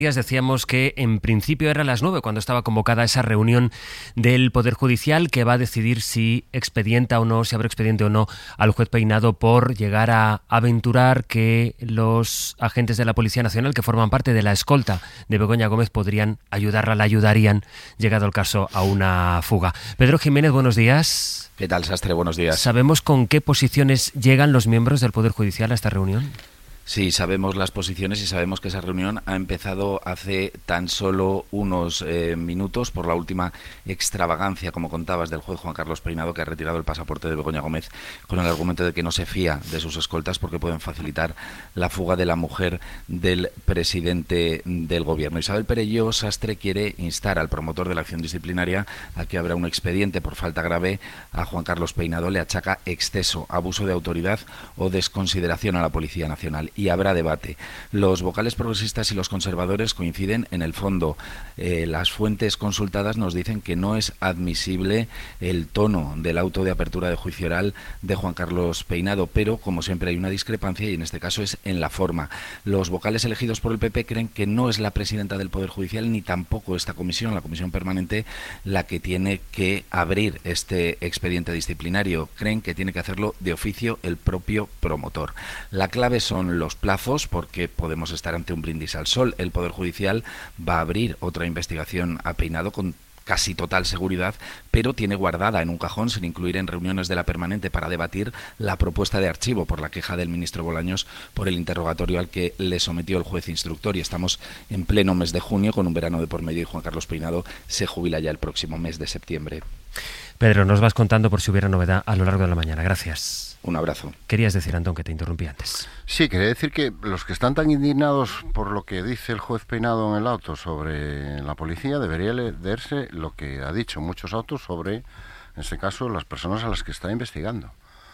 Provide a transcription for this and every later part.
Decíamos que en principio era a las 9 cuando estaba convocada esa reunión del Poder Judicial que va a decidir si expedienta o no, si abre expediente o no al juez Peinado por llegar a aventurar que los agentes de la Policía Nacional que forman parte de la escolta de Begoña Gómez podrían ayudarla, la ayudarían, llegado el caso, a una fuga. Pedro Jiménez, buenos días. ¿Qué tal, Sastre? Buenos días. ¿Sabemos con qué posiciones llegan los miembros del Poder Judicial a esta reunión? Sí, sabemos las posiciones y sabemos que esa reunión ha empezado hace tan solo unos minutos por la última extravagancia, como contabas, del juez Juan Carlos Peinado, que ha retirado el pasaporte de Begoña Gómez con el argumento de que no se fía de sus escoltas porque pueden facilitar la fuga de la mujer del presidente del gobierno. Isabel Perelló, Sastre, quiere instar al promotor de la acción disciplinaria a que abra un expediente por falta grave a Juan Carlos Peinado. Le achaca exceso, abuso de autoridad o desconsideración a la Policía Nacional. Y habrá debate. Los vocales progresistas y los conservadores coinciden en el fondo. Las fuentes consultadas nos dicen que no es admisible el tono del auto de apertura de juicio oral de Juan Carlos Peinado, pero como siempre hay una discrepancia y en este caso es en la forma. Los vocales elegidos por el PP creen que no es la presidenta del Poder Judicial ni tampoco esta comisión, la comisión permanente, la que tiene que abrir este expediente disciplinario. Creen que tiene que hacerlo de oficio el propio promotor. La clave son los plazos, porque podemos estar ante un brindis al sol. El Poder Judicial va a abrir otra investigación a Peinado con casi total seguridad, pero tiene guardada en un cajón, sin incluir en reuniones de la permanente para debatir, la propuesta de archivo por la queja del ministro Bolaños por el interrogatorio al que le sometió el juez instructor. Y estamos en pleno mes de junio, con un verano de por medio, y Juan Carlos Peinado se jubila ya el próximo mes de septiembre. Pedro, nos vas contando por si hubiera novedad a lo largo de la mañana. Gracias. Un abrazo. Querías decir, Antón, que te interrumpí antes. Sí, quería decir que los que están tan indignados por lo que dice el juez Peinado en el auto sobre la policía, debería leerse lo que ha dicho muchos autos sobre, en este caso, las personas a las que está investigando,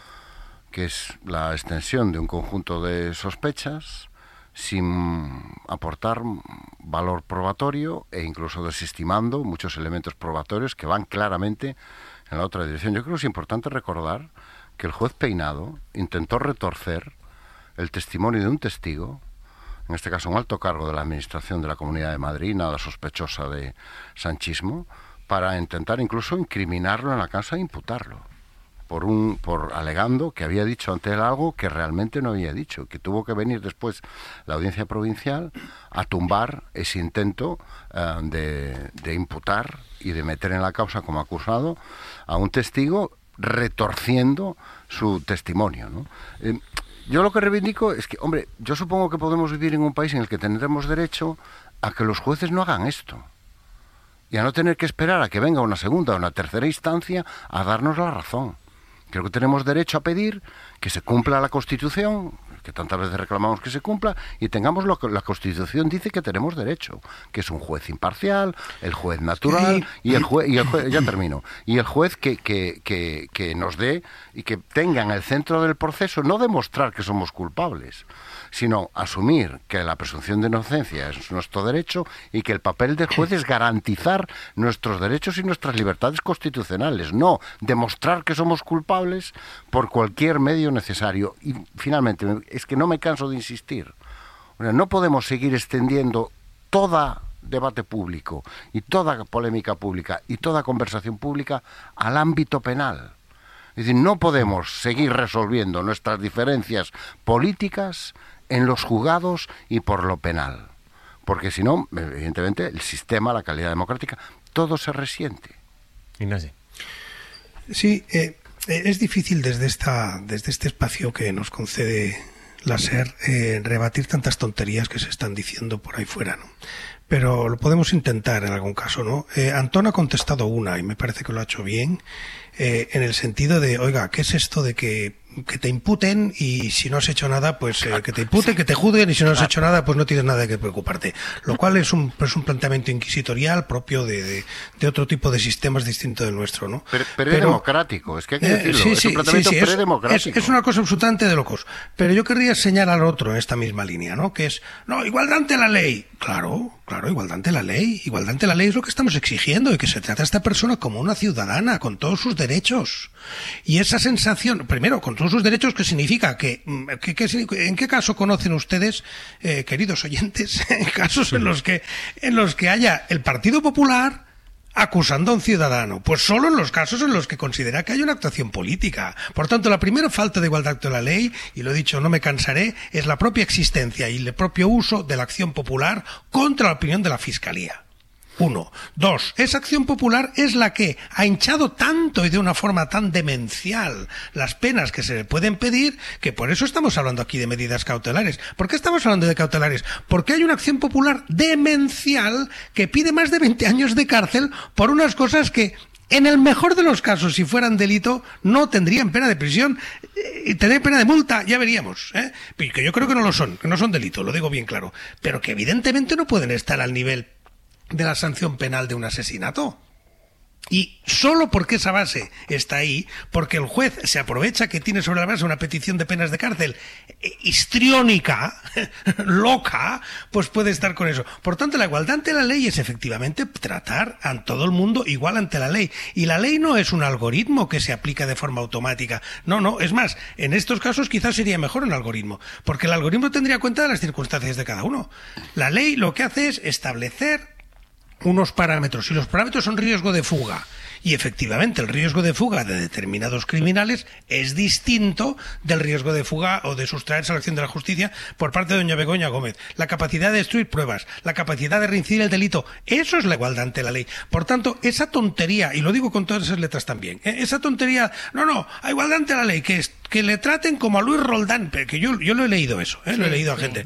que es la extensión de un conjunto de sospechas sin aportar valor probatorio e incluso desestimando muchos elementos probatorios que van claramente en la otra dirección. Yo creo que es importante recordar que el juez Peinado intentó retorcer el testimonio de un testigo, en este caso un alto cargo de la Administración de la Comunidad de Madrid, nada sospechosa de sanchismo, para intentar incluso incriminarlo en la causa e imputarlo, por alegando que había dicho ante él algo que realmente no había dicho, que tuvo que venir después la Audiencia Provincial a tumbar ese intento de imputar y de meter en la causa como acusado a un testigo, retorciendo su testimonio, ¿no? Yo lo que reivindico es que, hombre, yo supongo que podemos vivir en un país en el que tendremos derecho a que los jueces no hagan esto y a no tener que esperar a que venga una segunda o una tercera instancia a darnos la razón. Creo que tenemos derecho a pedir que se cumpla la Constitución, que tantas veces reclamamos que se cumpla, y tengamos lo que la Constitución dice que tenemos derecho, que es un juez imparcial, el juez natural, y el juez, ya termino, y el juez que nos dé y que tenga en el centro del proceso no demostrar que somos culpables, sino asumir que la presunción de inocencia es nuestro derecho y que el papel del juez es garantizar nuestros derechos y nuestras libertades constitucionales, no demostrar que somos culpables por cualquier medio necesario. Y finalmente, es que no me canso de insistir, no podemos seguir extendiendo todo debate público y toda polémica pública y toda conversación pública al ámbito penal. Es decir, no podemos seguir resolviendo nuestras diferencias políticas en los juzgados y por lo penal, porque si no, evidentemente, el sistema, la calidad democrática, todo se resiente. Ignacio. Sí, es difícil desde este espacio que nos concede la SER rebatir tantas tonterías que se están diciendo por ahí fuera, ¿no? Pero lo podemos intentar en algún caso, ¿no? Antón ha contestado una y me parece que lo ha hecho bien, en el sentido de, oiga, ¿qué es esto de que te imputen y si no has hecho nada, pues que te imputen, que te juzguen y si no has hecho nada, pues no tienes nada que preocuparte? Lo cual es un planteamiento inquisitorial propio de otro tipo de sistemas distinto del nuestro, ¿no? Pero es democrático, es que hay que decirlo, sí, es un planteamiento predemocrático. Es una cosa absolutamente de locos. Pero yo querría señalar otro en esta misma línea, ¿no? Que es, no, igualdad ante la ley. Claro, igualdad ante la ley. Igualdad ante la ley es lo que estamos exigiendo, y que se trata a esta persona como una ciudadana, con todos sus derechos. Y esa sensación, primero, con todos sus derechos, ¿qué significa? ¿En qué caso conocen ustedes, queridos oyentes, casos en los que haya el Partido Popular acusando a un ciudadano? Pues solo en los casos en los que considera que hay una actuación política. Por tanto, la primera falta de igualdad ante la ley, y lo he dicho, no me cansaré, es la propia existencia y el propio uso de la acción popular contra la opinión de la Fiscalía. 1. 2. Esa acción popular es la que ha hinchado tanto y de una forma tan demencial las penas que se le pueden pedir, que por eso estamos hablando aquí de medidas cautelares. ¿Por qué estamos hablando de cautelares? Porque hay una acción popular demencial que pide más de 20 años de cárcel por unas cosas que, en el mejor de los casos, si fueran delito, no tendrían pena de prisión y tendrían pena de multa, ya veríamos, que yo creo que no son delito, lo digo bien claro, pero que evidentemente no pueden estar al nivel de la sanción penal de un asesinato. Y solo porque esa base está ahí, porque el juez se aprovecha que tiene sobre la base una petición de penas de cárcel histriónica, loca, pues puede estar con eso. Por tanto, la igualdad ante la ley es efectivamente tratar a todo el mundo igual ante la ley. Y la ley no es un algoritmo que se aplica de forma automática. No, es más, en estos casos quizás sería mejor un algoritmo, porque el algoritmo tendría cuenta de las circunstancias de cada uno. La ley lo que hace es establecer unos parámetros, y los parámetros son riesgo de fuga. Y efectivamente el riesgo de fuga de determinados criminales es distinto del riesgo de fuga o de sustraerse a la acción de la justicia por parte de doña Begoña Gómez. La capacidad de destruir pruebas, la capacidad de reincidir el delito, eso es la igualdad ante la ley. Por tanto, esa tontería, y lo digo con todas esas letras también, esa tontería, a igualdad ante la ley, que le traten como a Luis Roldán, que yo lo he leído eso, lo he leído a gente,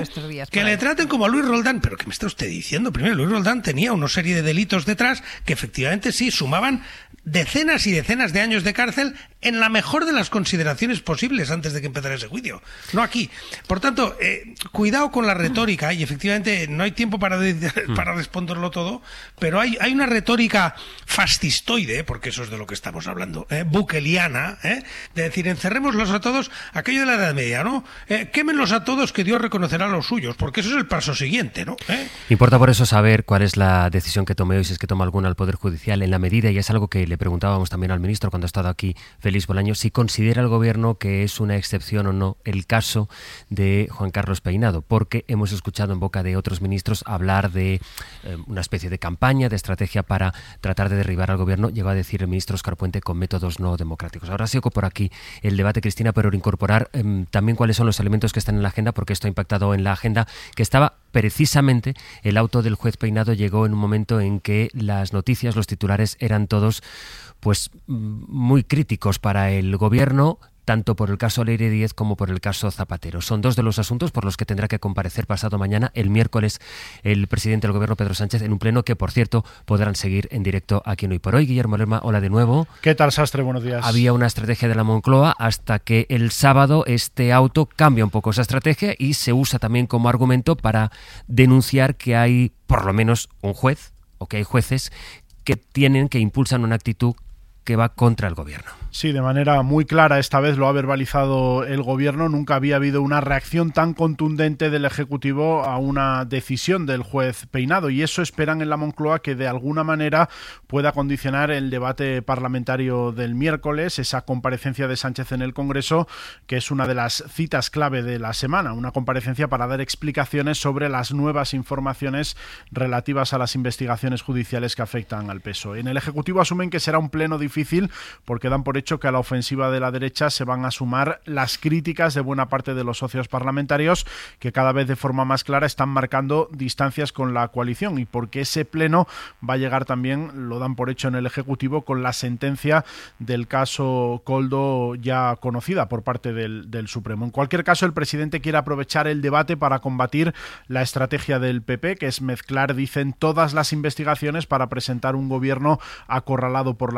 que le traten como a Luis Roldán, pero ¿qué me está usted diciendo? Primero, Luis Roldán tenía una serie de delitos detrás que efectivamente sí sumaban decenas y decenas de años de cárcel en la mejor de las consideraciones posibles antes de que empezara ese juicio, no aquí. Por tanto, cuidado con la retórica, y efectivamente no hay tiempo para responderlo todo, pero hay una retórica fascistoide, porque eso es de lo que estamos hablando, buqueliana, de decir, encerrémoslos a todos, aquello de la Edad Media, ¿no? Quémenlos a todos, que Dios reconocerá a los suyos, porque eso es el paso siguiente, ¿no? Importa por eso saber cuál es la decisión que tome hoy, si es que toma alguna el Poder Judicial, en la medida, y es algo que le preguntábamos también al ministro cuando ha estado aquí, Félix Bolaños, si considera el Gobierno que es una excepción o no el caso de Juan Carlos Peinado, porque hemos escuchado en boca de otros ministros hablar de una especie de campaña, de estrategia para tratar de derribar al Gobierno. Llegó a decir el ministro Óscar Puente, con métodos no democráticos. Ahora sigo por aquí el debate, Cristina, pero incorporar también cuáles son los elementos que están en la agenda, porque esto ha impactado en la agenda, que estaba precisamente, el auto del juez Peinado llegó en un momento en que las noticias, los titulares eran todos pues muy críticos para el Gobierno, tanto por el caso Leire Díez como por el caso Zapatero. Son dos de los asuntos por los que tendrá que comparecer pasado mañana, el miércoles, el presidente del Gobierno, Pedro Sánchez, en un pleno que, por cierto, podrán seguir en directo aquí en Hoy por Hoy. Guillermo Lerma, hola de nuevo. ¿Qué tal, Sastre? Buenos días. Había una estrategia de la Moncloa hasta que el sábado este auto cambia un poco esa estrategia y se usa también como argumento para denunciar que hay por lo menos un juez, o que hay jueces que impulsan una actitud que va contra el Gobierno. Sí, de manera muy clara esta vez lo ha verbalizado el Gobierno. Nunca había habido una reacción tan contundente del Ejecutivo a una decisión del juez Peinado, y eso esperan en la Moncloa que de alguna manera pueda condicionar el debate parlamentario del miércoles, esa comparecencia de Sánchez en el Congreso, que es una de las citas clave de la semana, una comparecencia para dar explicaciones sobre las nuevas informaciones relativas a las investigaciones judiciales que afectan al PSOE. En el Ejecutivo asumen que será un pleno difícil porque dan por hecho que a la ofensiva de la derecha se van a sumar las críticas de buena parte de los socios parlamentarios, que cada vez de forma más clara están marcando distancias con la coalición, y porque ese pleno va a llegar también, lo dan por hecho en el Ejecutivo, con la sentencia del caso Koldo ya conocida por parte del Supremo. En cualquier caso, el presidente quiere aprovechar el debate para combatir la estrategia del PP, que es mezclar, dicen, todas las investigaciones para presentar un gobierno acorralado por la corrupción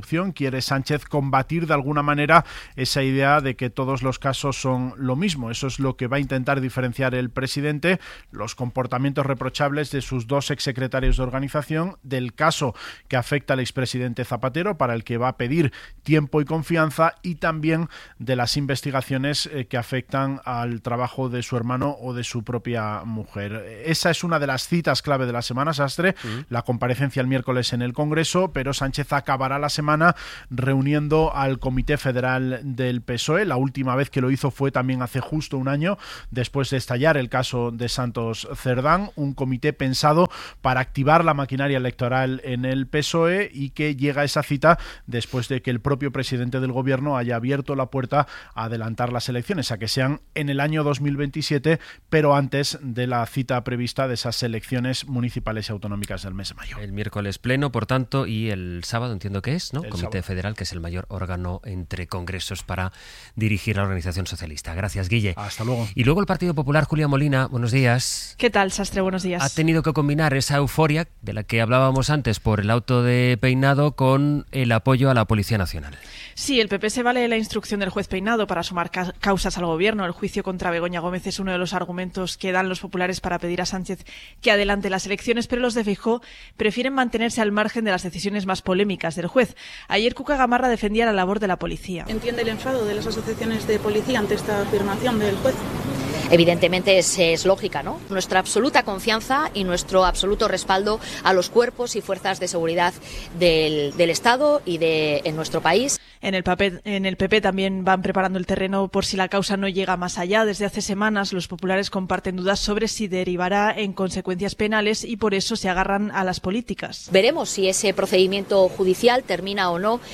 corrupción. Quiere Sánchez combatir de alguna manera esa idea de que todos los casos son lo mismo. Eso es lo que va a intentar diferenciar el presidente, los comportamientos reprochables de sus dos exsecretarios de organización, del caso que afecta al expresidente Zapatero, para el que va a pedir tiempo y confianza, y también de las investigaciones que afectan al trabajo de su hermano o de su propia mujer. Esa es una de las citas clave de la semana, Sastre, la comparecencia el miércoles en el Congreso, pero Sánchez acabará la semana reuniendo al Comité Federal del PSOE. La última vez que lo hizo fue también hace justo un año, después de estallar el caso de Santos Cerdán, un comité pensado para activar la maquinaria electoral en el PSOE, y que llega a esa cita después de que el propio presidente del gobierno haya abierto la puerta a adelantar las elecciones, a que sean en el año 2027, pero antes de la cita prevista de esas elecciones municipales y autonómicas del mes de mayo. El miércoles pleno, por tanto, y el sábado entiendo que es, ¿no? El Comité sábado Federal, que es el mayor órgano entre congresos para dirigir la organización socialista. Gracias, Guille. Hasta luego. Y luego el Partido Popular, Julia Molina, buenos días. ¿Qué tal, Sastre? Buenos días. Ha tenido que combinar esa euforia de la que hablábamos antes por el auto de Peinado con el apoyo a la Policía Nacional. Sí, el PP se vale de la instrucción del juez Peinado para sumar causas al gobierno. El juicio contra Begoña Gómez es uno de los argumentos que dan los populares para pedir a Sánchez que adelante las elecciones, pero los de Feijóo prefieren mantenerse al margen de las decisiones más polémicas del juez. Ayer Cuca Gamarra defendía la labor de la policía. ¿Entiende el enfado de las asociaciones de policía ante esta afirmación del juez? Evidentemente es lógica, ¿no? Nuestra absoluta confianza y nuestro absoluto respaldo a los cuerpos y fuerzas de seguridad del Estado y en nuestro país. En el PP también van preparando el terreno por si la causa no llega más allá. Desde hace semanas los populares comparten dudas sobre si derivará en consecuencias penales y por eso se agarran a las políticas. Veremos si ese procedimiento judicial termina o no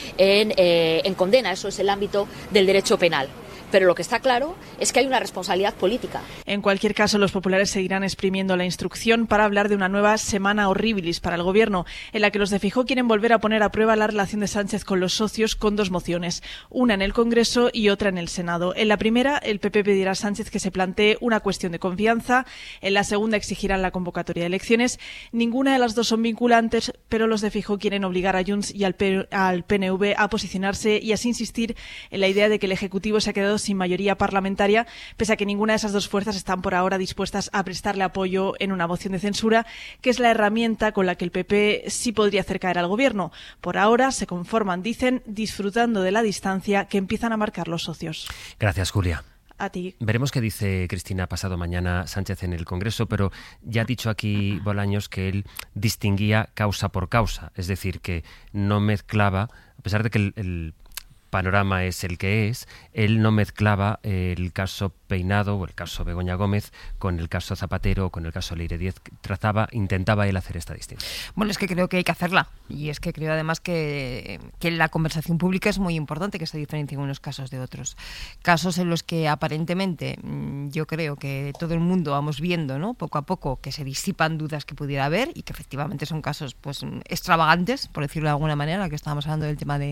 en condena. Eso es el ámbito del derecho penal. Pero lo que está claro es que hay una responsabilidad política. En cualquier caso, los populares seguirán exprimiendo la instrucción para hablar de una nueva semana horribilis para el gobierno, en la que los de Feijóo quieren volver a poner a prueba la relación de Sánchez con los socios con dos mociones, una en el Congreso y otra en el Senado. En la primera, el PP pedirá a Sánchez que se plantee una cuestión de confianza. En la segunda, exigirán la convocatoria de elecciones. Ninguna de las dos son vinculantes, pero los de Feijóo quieren obligar a Junts y al PNV a posicionarse y así insistir en la idea de que el Ejecutivo se ha quedado sin mayoría parlamentaria, pese a que ninguna de esas dos fuerzas están por ahora dispuestas a prestarle apoyo en una moción de censura, que es la herramienta con la que el PP sí podría hacer caer al gobierno. Por ahora se conforman, dicen, disfrutando de la distancia que empiezan a marcar los socios. Gracias, Julia. A ti. Veremos qué dice Cristina pasado mañana Sánchez en el Congreso, pero ya ha dicho aquí Bolaños que él distinguía causa por causa, es decir, que no mezclaba, a pesar de que el panorama es el que es, él no mezclaba el caso Peinado o el caso Begoña Gómez con el caso Zapatero o con el caso Leire Díez. Intentaba él hacer esta distinción. Bueno, es que creo que hay que hacerla, y es que creo además que la conversación pública es muy importante, que se diferencien unos casos de otros. Casos en los que aparentemente yo creo que todo el mundo vamos viendo, ¿no?, poco a poco, que se disipan dudas que pudiera haber y que efectivamente son casos pues extravagantes, por decirlo de alguna manera, que estábamos hablando del tema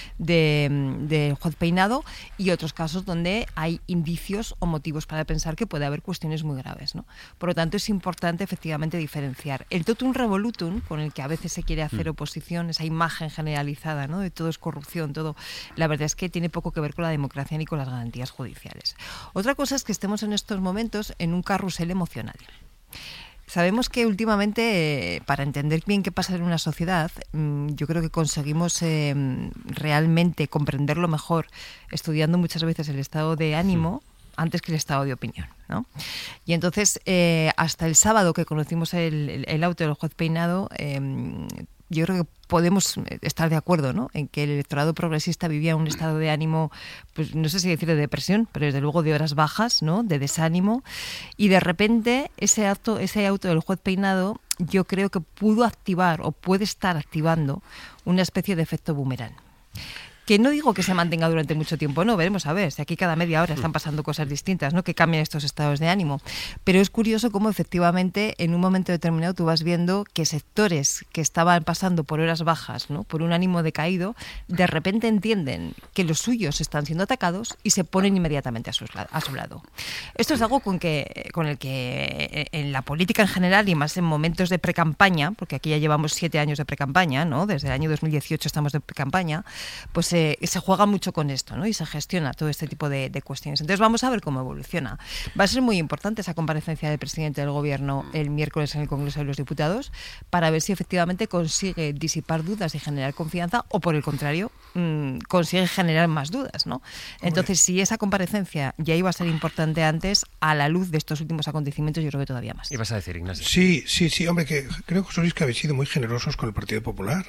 del juez Peinado, y otros casos donde hay indicios o motivos para pensar que puede haber cuestiones muy graves, ¿no? Por lo tanto, es importante efectivamente diferenciar. El totum revolutum, con el que a veces se quiere hacer oposición, esa imagen generalizada, ¿no?, de todo es corrupción, todo, la verdad es que tiene poco que ver con la democracia ni con las garantías judiciales. Otra cosa es que estemos en estos momentos en un carrusel emocional. Sabemos que últimamente, para entender bien qué pasa en una sociedad, yo creo que conseguimos realmente comprenderlo mejor estudiando muchas veces el estado de ánimo antes que el estado de opinión, ¿no? Y entonces, hasta el sábado que conocimos el auto del juez Peinado, yo creo que podemos estar de acuerdo, ¿no?, en que el electorado progresista vivía un estado de ánimo, pues no sé si decir de depresión, pero desde luego de horas bajas, ¿no?, de desánimo, y de repente ese auto del juez Peinado yo creo que pudo activar o puede estar activando una especie de efecto boomerang. que no digo que se mantenga durante mucho tiempo, no, veremos a ver, si aquí cada media hora están pasando cosas distintas, ¿no? Que cambian estos estados de ánimo. Pero es curioso cómo efectivamente en un momento determinado tú vas viendo que sectores que estaban pasando por horas bajas, ¿no? Por un ánimo decaído, de repente entienden que los suyos están siendo atacados y se ponen inmediatamente a su lado. Esto es algo con el que en la política en general y más en momentos de precampaña, porque aquí ya llevamos 7 años de precampaña, ¿no? Desde el año 2018 estamos de precampaña, pues se juega mucho con esto, ¿no? Y se gestiona todo este tipo de cuestiones. Entonces vamos a ver cómo evoluciona. Va a ser muy importante esa comparecencia del presidente del Gobierno el miércoles en el Congreso de los Diputados para ver si efectivamente consigue disipar dudas y generar confianza o por el contrario consigue generar más dudas, ¿no? Entonces si esa comparecencia ya iba a ser importante antes, a la luz de estos últimos acontecimientos yo creo que todavía más. ¿Y vas a decir, Ignacio? Sí, hombre, que creo, José Luis, que habéis sido muy generosos con el Partido Popular.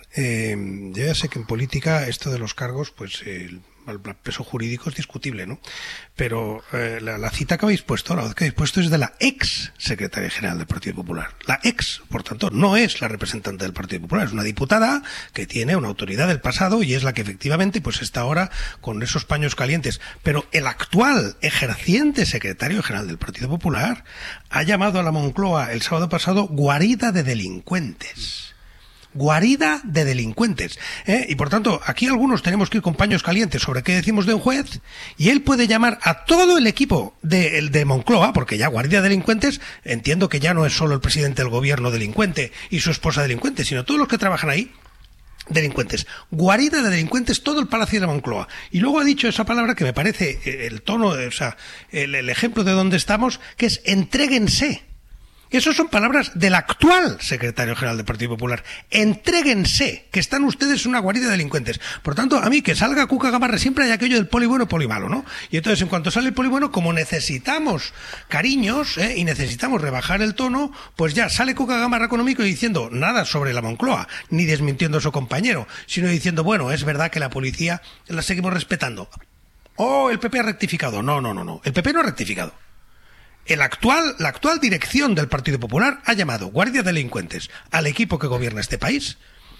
Yo ya sé que en política esto de los cargos, pues el peso jurídico es discutible, ¿no? Pero la cita que habéis puesto, la voz que habéis puesto es de la ex secretaria general del Partido Popular. La ex, por tanto, no es la representante del Partido Popular, es una diputada que tiene una autoridad del pasado y es la que efectivamente pues está ahora con esos paños calientes. Pero el actual ejerciente secretario general del Partido Popular ha llamado a la Moncloa el sábado pasado guarida de delincuentes. Guarida de delincuentes. Y por tanto, aquí algunos tenemos que ir con paños calientes sobre qué decimos de un juez, y él puede llamar a todo el equipo de Moncloa, porque ya guarida de delincuentes, entiendo que ya no es solo el presidente del gobierno delincuente y su esposa delincuente, sino todos los que trabajan ahí, delincuentes. Guarida de delincuentes, todo el Palacio de la Moncloa. Y luego ha dicho esa palabra que me parece el tono, o sea, el ejemplo de donde estamos, que es entréguense. Esas son palabras del actual secretario general del Partido Popular. Entréguense, que están ustedes en una guarida de delincuentes. Por tanto, a mí que salga Cuca Gamarra, siempre hay aquello del poli bueno, poli malo, ¿no? Y entonces, en cuanto sale el poli bueno, como necesitamos cariños y necesitamos rebajar el tono, pues ya sale Cuca Gamarra económico diciendo nada sobre la Moncloa, ni desmintiendo a su compañero, sino diciendo, bueno, es verdad que la policía la seguimos respetando. Oh, el PP ha rectificado. No. El PP no ha rectificado. La actual dirección del Partido Popular ha llamado guardia de delincuentes al equipo que gobierna este país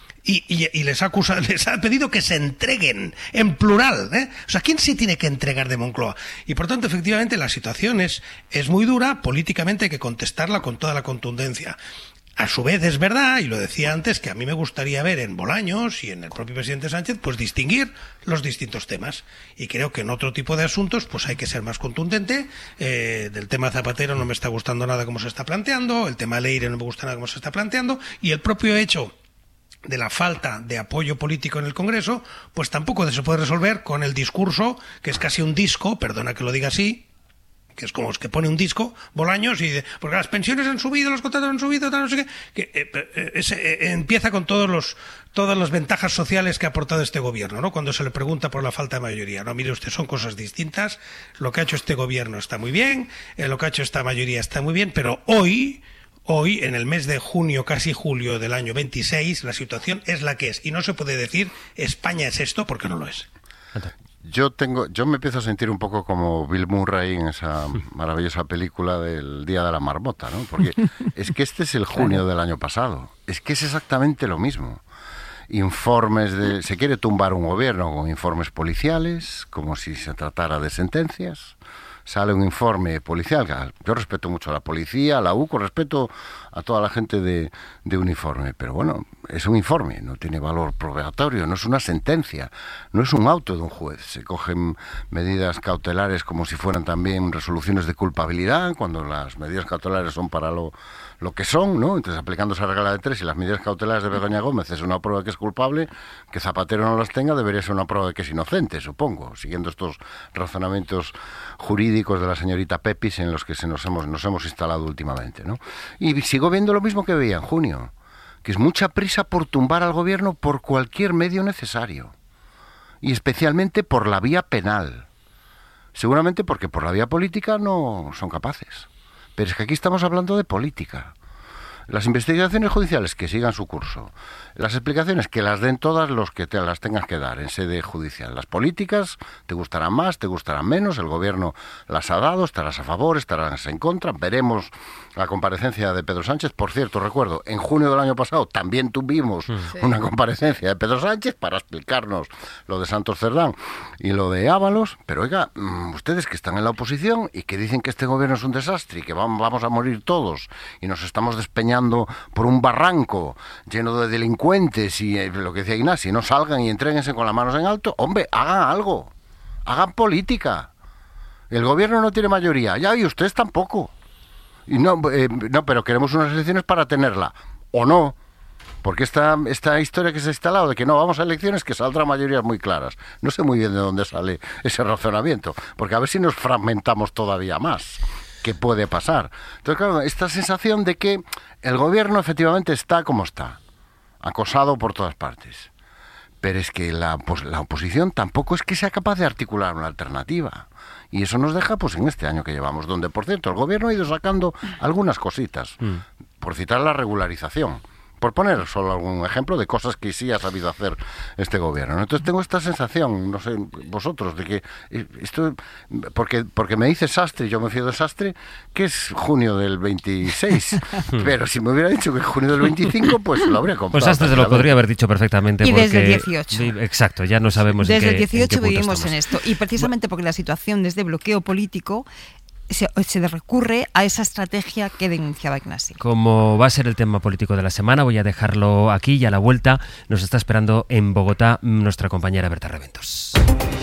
y les ha pedido que se entreguen en plural, O sea, ¿quién se tiene que entregar de Moncloa? Y por tanto, efectivamente, la situación es muy dura, políticamente hay que contestarla con toda la contundencia. A su vez es verdad, y lo decía antes, que a mí me gustaría ver en Bolaños y en el propio presidente Sánchez, pues distinguir los distintos temas. Y creo que en otro tipo de asuntos, pues hay que ser más contundente. Del tema Zapatero no me está gustando nada cómo se está planteando, el tema Leire no me gusta nada cómo se está planteando, y el propio hecho de la falta de apoyo político en el Congreso, pues tampoco se puede resolver con el discurso, que es casi un disco, perdona que lo diga así, que es como que pone un disco, Bolaños, y porque las pensiones han subido, los contratos han subido, tal, no sé qué, que empieza con todas las ventajas sociales que ha aportado este gobierno, ¿no? Cuando se le pregunta por la falta de mayoría. No, mire usted, son cosas distintas. Lo que ha hecho este gobierno está muy bien, lo que ha hecho esta mayoría está muy bien, pero hoy, en el mes de junio, casi julio del año 26, la situación es la que es. Y no se puede decir España es esto, porque no lo es. Yo me empiezo a sentir un poco como Bill Murray en esa maravillosa película del Día de la Marmota, ¿no? Porque es que este es el junio del año pasado. Es que es exactamente lo mismo. Informes se quiere tumbar un gobierno con informes policiales, como si se tratara de sentencias. Sale un informe policial. Yo respeto mucho a la policía, a la UCO, respeto a toda la gente de uniforme, pero bueno, es un informe, no tiene valor probatorio, no es una sentencia, no es un auto de un juez. Se cogen medidas cautelares como si fueran también resoluciones de culpabilidad, cuando las medidas cautelares son para lo que son, ¿no? Entonces, aplicando esa regla de 3, y las medidas cautelares de Begoña Gómez es una prueba que es culpable, que Zapatero no las tenga, debería ser una prueba de que es inocente, supongo, siguiendo estos razonamientos jurídicos de la señorita Pepis en los que nos hemos instalado últimamente, ¿no? Y sigo viendo lo mismo que veía en junio, que es mucha prisa por tumbar al gobierno por cualquier medio necesario, y especialmente por la vía penal. Seguramente porque por la vía política no son capaces. Pero es que aquí estamos hablando de política. Las investigaciones judiciales que sigan su curso. Las explicaciones que las den todas los que te las tengas que dar en sede judicial. Las políticas te gustarán más, te gustarán menos, el gobierno las ha dado, estarás a favor, estarás en contra. Veremos la comparecencia de Pedro Sánchez. Por cierto, recuerdo, en junio del año pasado también tuvimos una comparecencia de Pedro Sánchez para explicarnos lo de Santos Cerdán y lo de Ábalos. Pero oiga, ustedes que están en la oposición y que dicen que este gobierno es un desastre y que vamos a morir todos y nos estamos despeñando por un barranco lleno de delincuentes y lo que decía Ignasi, no salgan y entréguense con las manos en alto. Hombre, hagan algo, hagan política. El gobierno no tiene mayoría, ya, y ustedes tampoco. Y no, pero queremos unas elecciones para tenerla, o no, porque esta historia que se ha instalado de que no vamos a elecciones, que saldrán mayorías muy claras. No sé muy bien de dónde sale ese razonamiento, porque a ver si nos fragmentamos todavía más. ¿Qué puede pasar? Entonces, claro, esta sensación de que el gobierno efectivamente está como está, acosado por todas partes. Pero es que la oposición tampoco es que sea capaz de articular una alternativa. Y eso nos deja pues en este año que llevamos, donde, por cierto, el gobierno ha ido sacando algunas cositas, por citar la regularización. Por poner solo algún ejemplo de cosas que sí ha sabido hacer este gobierno. Entonces tengo esta sensación, no sé, vosotros, de que esto, porque me dice Sastre, yo me fío de Sastre, que es junio del 26, pero si me hubiera dicho que es junio del 25, pues lo habría comprado. Pues Sastre te lo podría haber dicho perfectamente. Y porque, desde el 18. Exacto, ya no sabemos desde en qué el 18 vivimos estamos. en esto. Y precisamente porque la situación desde bloqueo político se recurre a esa estrategia que denunciaba Ignasi. Como va a ser el tema político de la semana, voy a dejarlo aquí y a la vuelta nos está esperando en Bogotá nuestra compañera Berta Reventos.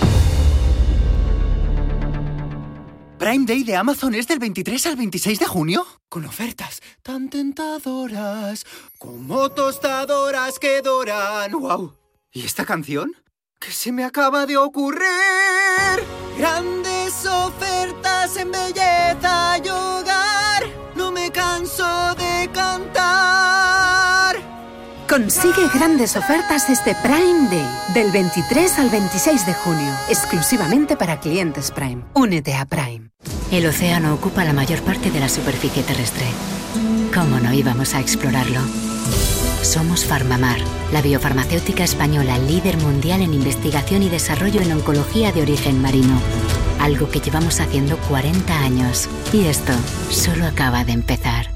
Prime Day de Amazon es del 23 al 26 de junio, con ofertas tan tentadoras como tostadoras que doran. ¡Wow! ¿Y esta canción? ¿Qué se me acaba de ocurrir? Grandes ofertas en belleza y hogar, no me canso de cantar. Consigue grandes ofertas este Prime Day, del 23 al 26 de junio, exclusivamente para clientes Prime. Únete a Prime. El océano ocupa la mayor parte de la superficie terrestre. ¿Cómo no íbamos a explorarlo? Somos Farmamar, la biofarmacéutica española líder mundial en investigación y desarrollo en oncología de origen marino. Algo que llevamos haciendo 40 años. Y esto solo acaba de empezar.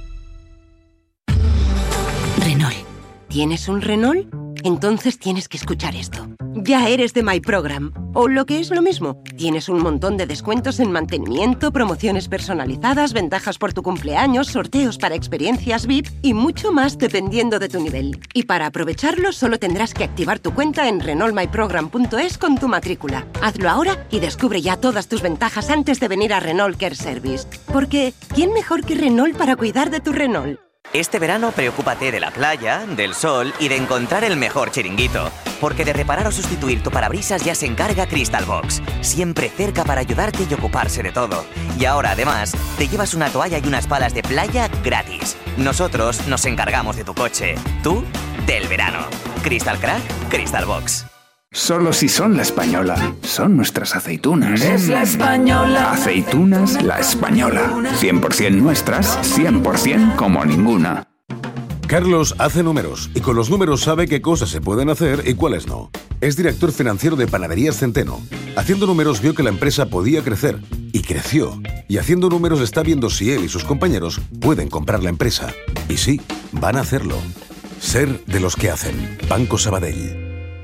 Renault. ¿Tienes un Renault? Entonces tienes que escuchar esto. Ya eres de My Program. O lo que es lo mismo, tienes un montón de descuentos en mantenimiento, promociones personalizadas, ventajas por tu cumpleaños, sorteos para experiencias VIP y mucho más dependiendo de tu nivel. Y para aprovecharlo solo tendrás que activar tu cuenta en renaultmyprogram.es con tu matrícula. Hazlo ahora y descubre ya todas tus ventajas antes de venir a Renault Care Service. Porque, ¿quién mejor que Renault para cuidar de tu Renault? Este verano preocúpate de la playa, del sol y de encontrar el mejor chiringuito. Porque de reparar o sustituir tu parabrisas ya se encarga Crystal Box. Siempre cerca para ayudarte y ocuparse de todo. Y ahora además te llevas una toalla y unas palas de playa gratis. Nosotros nos encargamos de tu coche. Tú, del verano. Crystal Crack, Crystal Box. Solo si son La Española. Son nuestras aceitunas. Es La Española. Aceitunas La Española. 100% nuestras, 100% como ninguna. Carlos hace números y con los números sabe qué cosas se pueden hacer y cuáles no. Es director financiero de Panaderías Centeno. Haciendo números vio que la empresa podía crecer y creció. Y haciendo números está viendo si él y sus compañeros pueden comprar la empresa. Y sí, van a hacerlo. Ser de los que hacen. Banco Sabadell.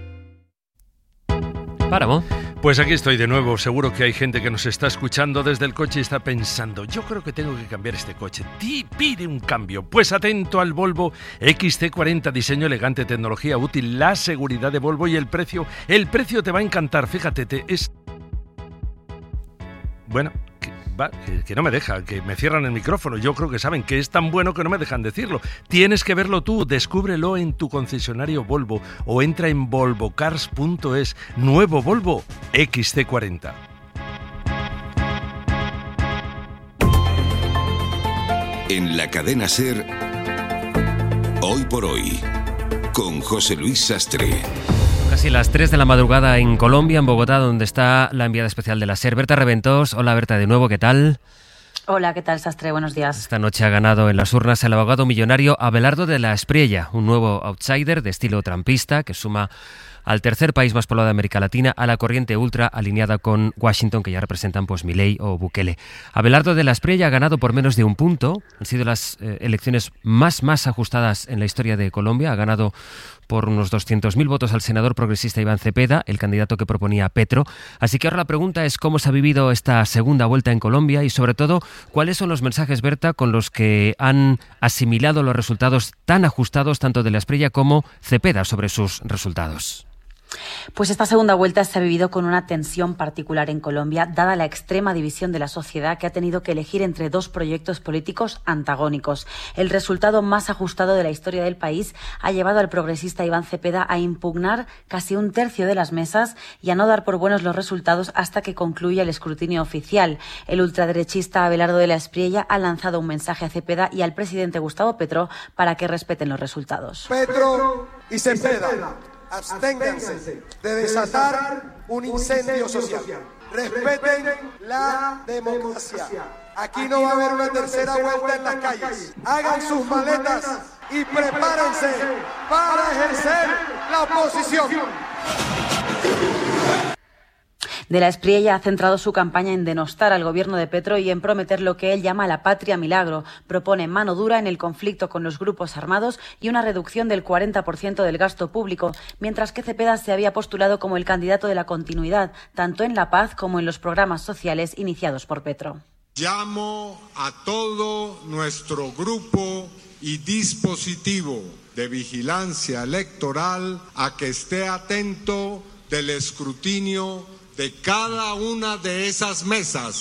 Páramo. Pues aquí estoy de nuevo. Seguro que hay gente que nos está escuchando desde el coche y está pensando, yo creo que tengo que cambiar este coche. Pide un cambio. Pues atento al Volvo XC40, diseño elegante, tecnología útil, la seguridad de Volvo y el precio. El precio te va a encantar. Fíjate, Bueno, que no me deja, que me cierran el micrófono. Yo creo que saben que es tan bueno que no me dejan decirlo. Tienes que verlo tú, descúbrelo en tu concesionario Volvo o entra en volvocars.es. Nuevo Volvo XC40. En la cadena SER, Hoy por Hoy, con José Luis Sastre. Casi las 3 de la madrugada en Colombia, en Bogotá, donde está la enviada especial de la SER, Berta Reventos. Hola Berta, de nuevo, ¿qué tal? Hola, ¿qué tal, Sastre? Buenos días. Esta noche ha ganado en las urnas el abogado millonario Abelardo de la Espriella, un nuevo outsider de estilo trampista que suma al tercer país más poblado de América Latina a la corriente ultra alineada con Washington, que ya representan pues Milei o Bukele. Abelardo de la Espriella ha ganado por menos de un punto. Han sido las elecciones más ajustadas en la historia de Colombia. Ha ganado por unos 200.000 votos al senador progresista Iván Cepeda, el candidato que proponía Petro. Así que ahora la pregunta es cómo se ha vivido esta segunda vuelta en Colombia y, sobre todo, cuáles son los mensajes, Berta, con los que han asimilado los resultados tan ajustados tanto de la Espriella como Cepeda sobre sus resultados. Pues esta segunda vuelta se ha vivido con una tensión particular en Colombia, dada la extrema división de la sociedad que ha tenido que elegir entre dos proyectos políticos antagónicos. El resultado más ajustado de la historia del país ha llevado al progresista Iván Cepeda a impugnar casi un tercio de las mesas y a no dar por buenos los resultados hasta que concluya el escrutinio oficial. El ultraderechista Abelardo de la Espriella ha lanzado un mensaje a Cepeda y al presidente Gustavo Petro para que respeten los resultados. Petro y Cepeda, absténganse de desatar un incendio social. Respeten la democracia. Aquí no va a haber una tercera vuelta en las calles. Hagan sus maletas y prepárense para ejercer la oposición. De la Espriella ha centrado su campaña en denostar al gobierno de Petro y en prometer lo que él llama la patria milagro. Propone mano dura en el conflicto con los grupos armados y una reducción del 40% del gasto público, mientras que Cepeda se había postulado como el candidato de la continuidad, tanto en la paz como en los programas sociales iniciados por Petro. Llamo a todo nuestro grupo y dispositivo de vigilancia electoral a que esté atento del escrutinio de cada una de esas mesas,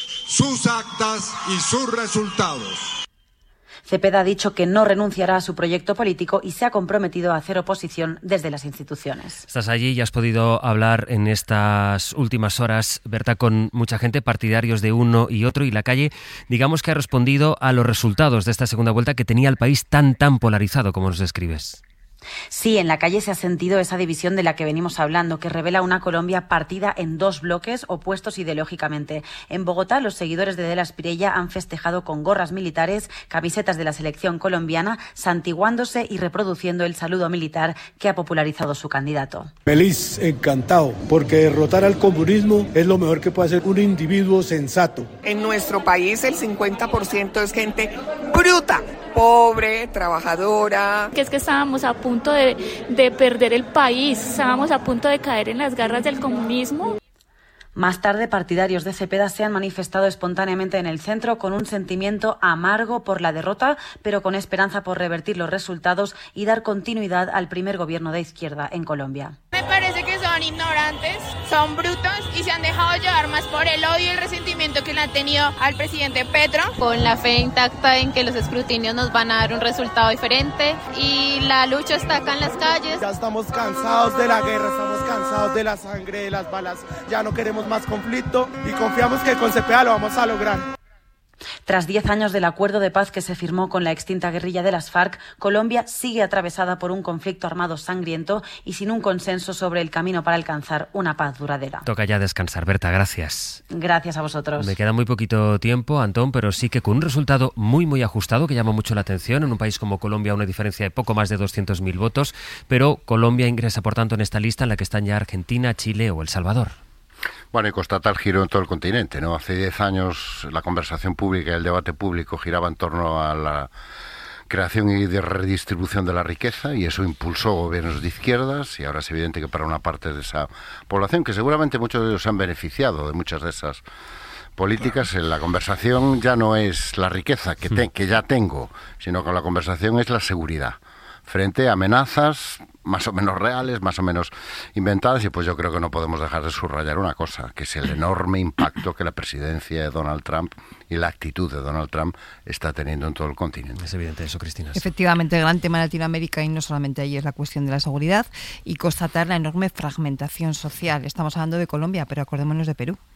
sus actas y sus resultados. Cepeda ha dicho que no renunciará a su proyecto político y se ha comprometido a hacer oposición desde las instituciones. Estás allí y has podido hablar en estas últimas horas, Berta, con mucha gente, partidarios de uno y otro, y la calle, digamos que ha respondido a los resultados de esta segunda vuelta que tenía el país tan polarizado como nos describes. Sí, en la calle se ha sentido esa división de la que venimos hablando, que revela una Colombia partida en dos bloques opuestos ideológicamente. En Bogotá, los seguidores de la Espriella han festejado con gorras militares, camisetas de la selección colombiana, santiguándose y reproduciendo el saludo militar que ha popularizado su candidato. Feliz, encantado, porque derrotar al comunismo es lo mejor que puede hacer un individuo sensato. En nuestro país el 50% es gente bruta, pobre, trabajadora. Que es que estábamos a punto de perder el país, estábamos a punto de caer en las garras del comunismo. Más tarde, partidarios de Cepeda se han manifestado espontáneamente en el centro con un sentimiento amargo por la derrota, pero con esperanza por revertir los resultados y dar continuidad al primer gobierno de izquierda en Colombia. Me parece que son ignorantes, son brutos y se han dejado llevar más por el odio y el resentimiento que le han tenido al presidente Petro. Con la fe intacta en que los escrutinios nos van a dar un resultado diferente y la lucha está acá en las calles. Ya estamos cansados de la guerra, estamos cansados de la sangre, de las balas, ya no queremos más conflicto y confiamos que con Cepeda lo vamos a lograr. Tras 10 años del acuerdo de paz que se firmó con la extinta guerrilla de las FARC, Colombia sigue atravesada por un conflicto armado sangriento y sin un consenso sobre el camino para alcanzar una paz duradera. Toca ya descansar, Berta, gracias. Gracias a vosotros. Me queda muy poquito tiempo, Antón, pero sí que con un resultado muy ajustado que llama mucho la atención. En un país como Colombia, una diferencia de poco más de 200.000 votos, pero Colombia ingresa, por tanto, en esta lista en la que están ya Argentina, Chile o El Salvador. Bueno, y constata el giro en todo el continente, ¿no? Hace 10 años la conversación pública y el debate público giraba en torno a la creación y de redistribución de la riqueza, y eso impulsó gobiernos de izquierdas, y ahora es evidente que para una parte de esa población, que seguramente muchos de ellos se han beneficiado de muchas de esas políticas, la conversación ya no es la riqueza que ya tengo, sino que la conversación es la seguridad frente a amenazas más o menos reales, más o menos inventadas, y pues yo creo que no podemos dejar de subrayar una cosa, que es el enorme impacto que la presidencia de Donald Trump y la actitud de Donald Trump está teniendo en todo el continente. Es evidente eso, Cristina. Efectivamente, el gran tema en Latinoamérica, y no solamente allí, es la cuestión de la seguridad y constatar la enorme fragmentación social. Estamos hablando de Colombia, pero acordémonos de Perú.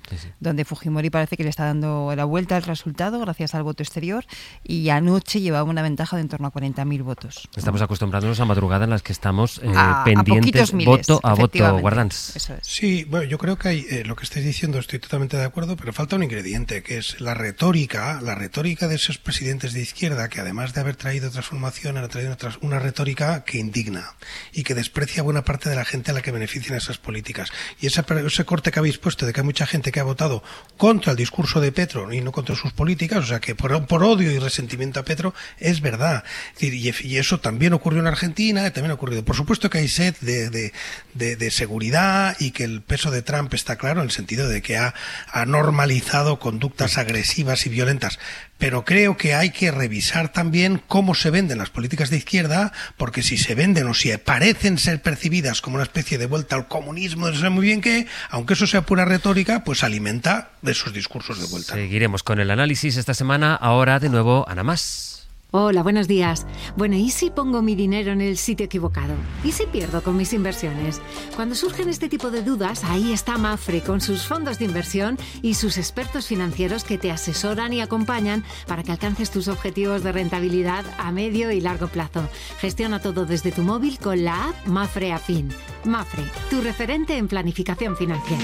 donde Fujimori parece que le está dando la vuelta al resultado gracias al voto exterior, y anoche llevaba una ventaja de en torno a 40.000 votos. Estamos acostumbrándonos a madrugada en las que estamos pendientes voto a voto, Guardans. Eso es. Sí, bueno, yo creo que hay, lo que estáis diciendo estoy totalmente de acuerdo, pero falta un ingrediente, que es la retórica de esos presidentes de izquierda, que además de haber traído transformación, han traído una retórica que indigna y que desprecia a buena parte de la gente a la que benefician esas políticas. Y ese corte que habéis puesto de que hay mucha gente que ha votado contra el discurso de Petro y no contra sus políticas, o sea que por odio y resentimiento a Petro, es verdad. Y eso también ocurrió en Argentina, también ha ocurrido. Por supuesto que hay sed de seguridad y que el peso de Trump está claro en el sentido de que ha normalizado conductas agresivas y violentas. Pero creo que hay que revisar también cómo se venden las políticas de izquierda, porque si se venden o si parecen ser percibidas como una especie de vuelta al comunismo, no sé muy bien qué, aunque eso sea pura retórica, pues alimenta de esos discursos de vuelta. Seguiremos con el análisis esta semana. Ahora de nuevo Ana Mas. Hola, buenos días. Bueno, ¿y si pongo mi dinero en el sitio equivocado? ¿Y si pierdo con mis inversiones? Cuando surgen este tipo de dudas, ahí está Mapfre con sus fondos de inversión y sus expertos financieros que te asesoran y acompañan para que alcances tus objetivos de rentabilidad a medio y largo plazo. Gestiona todo desde tu móvil con la app Mapfre Afin. Mapfre, tu referente en planificación financiera.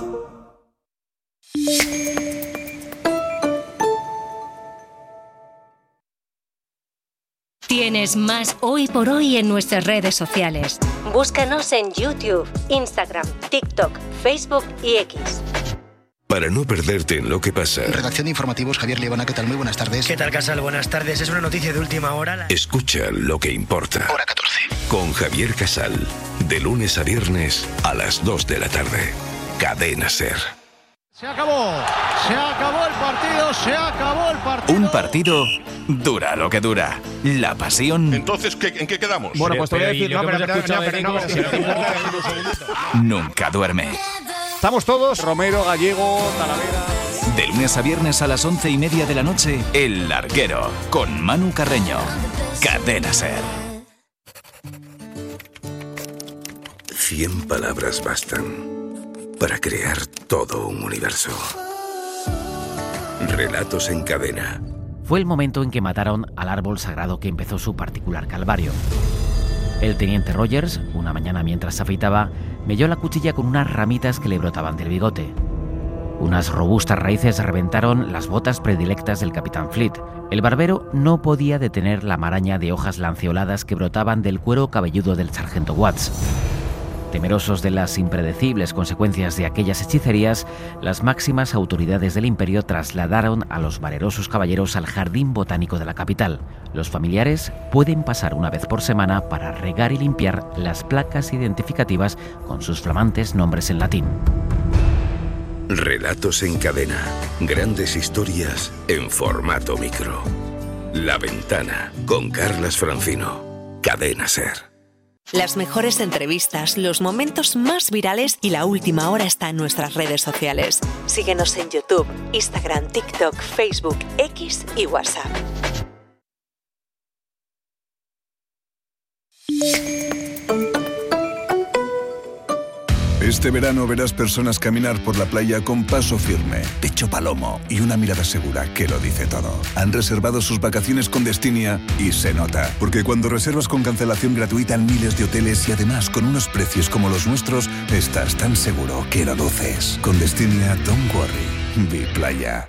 Tienes más Hoy por Hoy en nuestras redes sociales. Búscanos en YouTube, Instagram, TikTok, Facebook y X. Para no perderte en lo que pasa. Redacción de informativos, Javier Liebana, ¿qué tal? Muy buenas tardes. ¿Qué tal, Casal? Buenas tardes. Es una noticia de última hora. Escucha lo que importa. Hora 14. Con Javier Casal. De lunes a viernes a las 2 de la tarde. Cadena SER. Se acabó el partido, se acabó el partido. Un partido dura lo que dura. La pasión. Entonces, ¿en qué quedamos? Bueno, pues te voy a decir, nunca duerme. Estamos todos, Romero, Gallego, Talavera. De lunes a viernes a las 11:30 de la noche, El Larguero, con Manu Carreño. Cadena SER. 100 palabras bastan para crear todo un universo. Relatos en cadena. Fue el momento en que mataron al árbol sagrado que empezó su particular calvario. El teniente Rogers, una mañana mientras se afeitaba, melló la cuchilla con unas ramitas que le brotaban del bigote. Unas robustas raíces reventaron las botas predilectas del capitán Fleet. El barbero no podía detener la maraña de hojas lanceoladas que brotaban del cuero cabelludo del sargento Watts. Temerosos de las impredecibles consecuencias de aquellas hechicerías, las máximas autoridades del imperio trasladaron a los valerosos caballeros al jardín botánico de la capital. Los familiares pueden pasar una vez por semana para regar y limpiar las placas identificativas con sus flamantes nombres en latín. Relatos en cadena. Grandes historias en formato micro. La Ventana, con Carlas Francino. Cadena SER. Las mejores entrevistas, los momentos más virales y la última hora está en nuestras redes sociales. Síguenos en YouTube, Instagram, TikTok, Facebook, X y WhatsApp. Este verano verás personas caminar por la playa con paso firme, pecho palomo y una mirada segura que lo dice todo. Han reservado sus vacaciones con Destinia y se nota, porque cuando reservas con cancelación gratuita en miles de hoteles y además con unos precios como los nuestros, estás tan seguro que lo luces. Con Destinia, don't worry, be playa.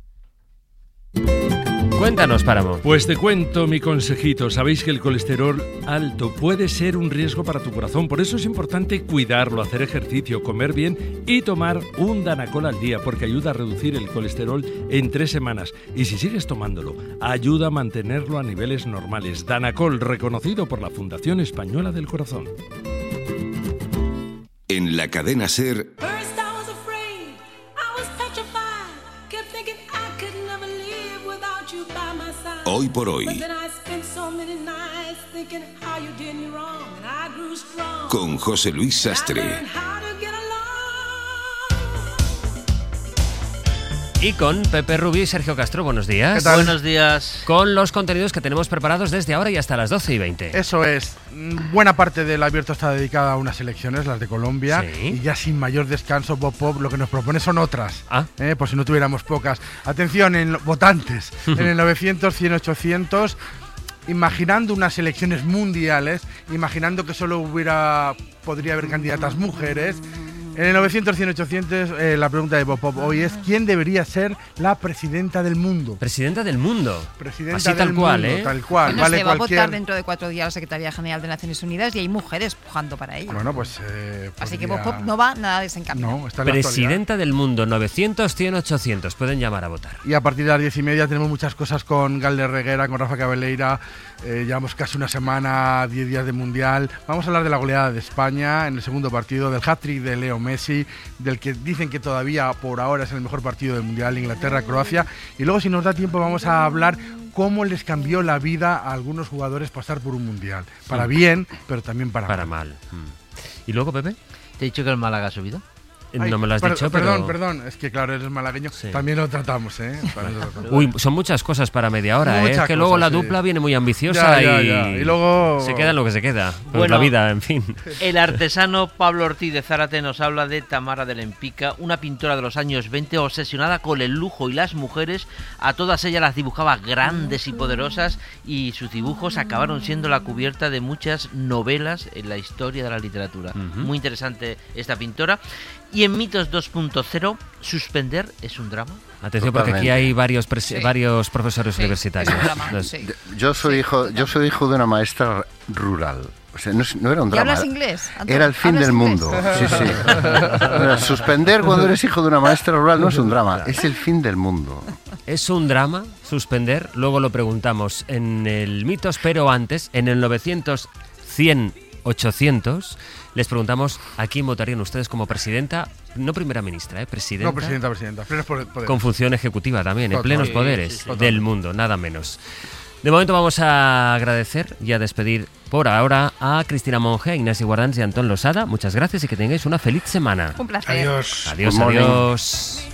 Cuéntanos, Páramo. Pues te cuento mi consejito. Sabéis que el colesterol alto puede ser un riesgo para tu corazón. Por eso es importante cuidarlo, hacer ejercicio, comer bien y tomar un Danacol al día, porque ayuda a reducir el colesterol en 3 semanas. Y si sigues tomándolo, ayuda a mantenerlo a niveles normales. Danacol, reconocido por la Fundación Española del Corazón. En la cadena SER... Hoy por hoy. Con José Luis Sastre. Y con Pepe Rubio y Sergio Castro. Buenos días. ¿Qué tal? Buenos días. Con los contenidos que tenemos preparados desde ahora y hasta las 12:20. Eso es. Buena parte del Abierto está dedicada a unas elecciones, las de Colombia. Sí. Y ya sin mayor descanso, Bob Pop lo que nos propone son otras. Por si no tuviéramos pocas. Atención, votantes. En el 900, 100, 800... imaginando unas elecciones mundiales, imaginando que solo podría haber candidatas mujeres. En el 900, 100, 800, la pregunta de Bob Pop hoy es: ¿quién debería ser la presidenta del mundo? ¿Presidenta del mundo? Presidenta así del tal cual, mundo, tal cual. Bueno, vale, se va a votar dentro de 4 días la Secretaría General de Naciones Unidas y hay mujeres pujando para ello. Bueno, pues... así que Bob Pop no va nada desencaminado. No, está en la Presidenta del mundo, 900, 100, 800. Pueden llamar a votar. Y a partir de las 10:30 tenemos muchas cosas con Galder Reguera, con Rafa Cabeleira. Llevamos casi una semana, 10 días de Mundial. Vamos a hablar de la goleada de España en el segundo partido, del hat-trick de Leo Messi, del que dicen que todavía por ahora es el mejor partido del Mundial, Inglaterra-Croacia. Y luego, si nos da tiempo, vamos a hablar cómo les cambió la vida a algunos jugadores pasar por un Mundial. Para bien, pero también para mal. ¿Y luego, Pepe? ¿Te he dicho que el Málaga ha subido? No me lo has dicho, pero... Perdón, es que claro, eres malagueño, sí. También lo tratamos, Uy, son muchas cosas para media hora, es que luego la dupla viene muy ambiciosa y luego... se queda lo que se queda, pues la vida, en fin. El artesano Pablo Ortiz de Zárate nos habla de Tamara de Lempica, una pintora de los años 20 obsesionada con el lujo y las mujeres. A todas ellas las dibujaba grandes y poderosas y sus dibujos acabaron siendo la cubierta de muchas novelas en la historia de la literatura. Muy interesante esta pintora. Y en Mitos 2.0, ¿suspender es un drama? Atención, porque aquí hay varios profesores universitarios. Yo soy hijo de una maestra rural. O sea, no era un drama. ¿Y hablas inglés? Era el fin del mundo. Sí. Suspender cuando eres hijo de una maestra rural no es un drama, es el fin del mundo. ¿Es un drama suspender? Luego lo preguntamos en el Mitos, pero antes, en el 900, 100, 800... les preguntamos a quién votarían ustedes como presidenta, no primera ministra, presidenta. No, presidenta, plenos poderes. Con función ejecutiva también, en plenos poderes del mundo, nada menos. De momento vamos a agradecer y a despedir por ahora a Cristina Monge, a Ignasi Guardans y a Antón Losada. Muchas gracias y que tengáis una feliz semana. Un placer. Adiós. Adiós.